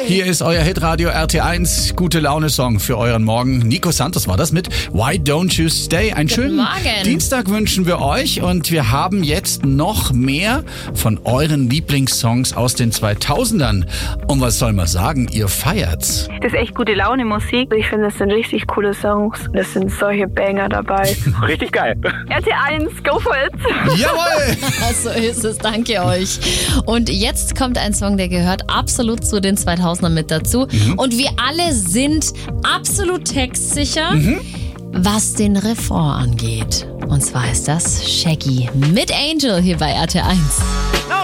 Hier ist euer Hitradio RT1 Gute Laune-Song für euren Morgen. Nico Santos war das mit Why Don't You Stay. Einen schönen Morgen. Dienstag wünschen wir euch und wir haben jetzt noch mehr von euren Lieblingssongs aus den 2000ern. Und was soll man sagen, ihr feiert's. Das ist echt gute Laune Musik. Ich finde, das sind richtig coole Songs. Das sind solche Banger dabei. Richtig geil. RT1, go for it. Jawohl! So ist es, danke euch. Und jetzt kommt ein Song, der gehört absolut zu den 2000ern mit dazu. Und wir alle sind absolut textsicher, was den Refrain angeht. Und zwar ist das Shaggy mit Angel hier bei RT1.